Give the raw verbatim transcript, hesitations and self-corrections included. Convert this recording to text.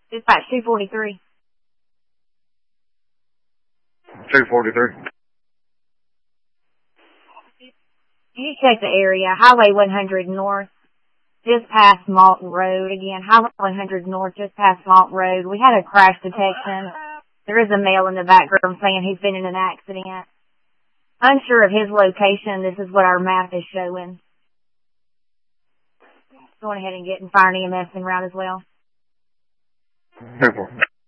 Dispatch two forty-three. two forty-three. Can you check the area? Highway one hundred north, just past Malton Road. Again, Highway one hundred north, just past Malton Road. We had a crash detection. There is a male in the background saying he's been in an accident. Unsure of his location, this is what our map is showing. Going ahead and getting fire and E M S en route as well. Super.